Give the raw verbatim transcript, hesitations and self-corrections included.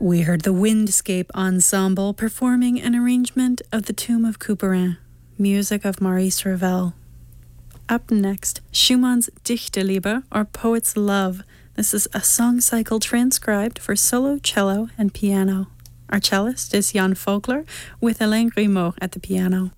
We heard the Windscape Ensemble performing an arrangement of The Tomb of Couperin, music of Maurice Ravel. Up next, Schumann's Dichterliebe, or Poet's Love. This is a song cycle transcribed for solo, cello, and piano. Our cellist is Jan Vogler, with Alain Grimaud at the piano.